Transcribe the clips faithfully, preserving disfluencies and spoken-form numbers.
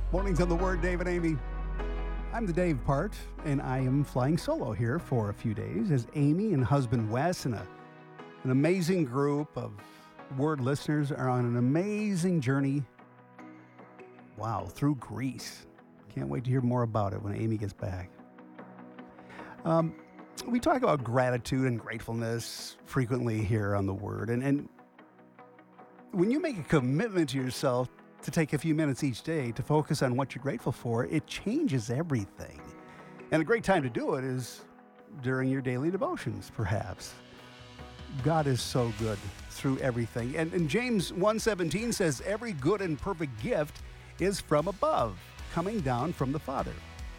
Mornings on the Word, Dave and Amy. I'm the Dave part, and I am flying solo here for a few days as Amy and husband Wes and a, an amazing group of Word listeners are on an amazing journey, wow, through Greece. Can't wait to hear more about it when Amy gets back. Um, we talk about gratitude and gratefulness frequently here on the Word, and, and when you make a commitment to yourself to take a few minutes each day to focus on what you're grateful for, it changes everything. And a great time to do it is during your daily devotions, perhaps. God is so good through everything. And, and James one seventeen says, every good and perfect gift is from above, coming down from the Father.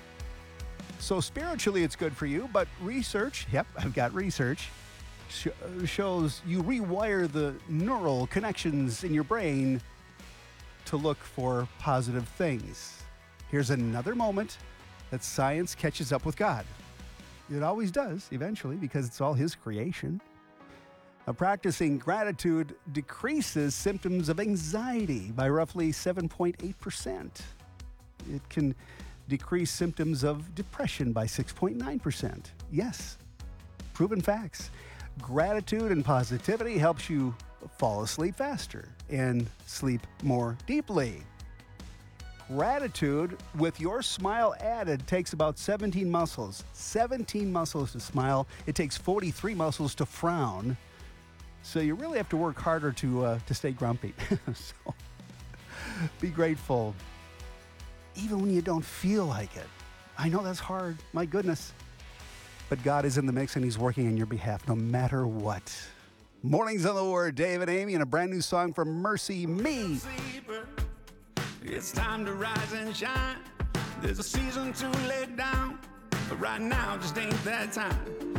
So spiritually, it's good for you, but research, yep, I've got research, sh- shows you rewire the neural connections in your brain to look for positive things. Here's another moment that science catches up with God. It always does, eventually, because it's all His creation. Now, practicing gratitude decreases symptoms of anxiety by roughly seven point eight percent. It can decrease symptoms of depression by six point nine percent. Yes, proven facts. Gratitude and positivity helps you fall asleep faster and sleep more deeply. Gratitude with your smile added takes about seventeen muscles. seventeen muscles to smile. It takes forty-three muscles to frown. So you really have to work harder to uh, to stay grumpy. So be grateful, even when you don't feel like it. I know that's hard. My goodness. But God is in the mix and He's working on your behalf no matter what. Mornings on the Word, Dave and Amy, and a brand new song from Mercy Me. It's time to rise and shine. There's a season to lay down, but right now just ain't that time.